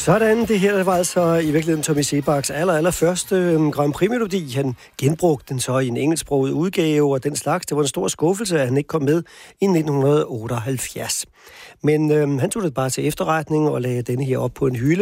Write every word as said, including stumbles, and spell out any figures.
Sådan, det her var altså i virkeligheden Tommy Seebachs aller, aller første øhm, Grand Prix-melodi. Han genbrugte den så i en engelsksproget udgave og den slags. Det var en stor skuffelse, at han ikke kom med i nitten otteoghalvfjerds. Men øhm, han tog det bare til efterretning og lagde denne her op på en hylde.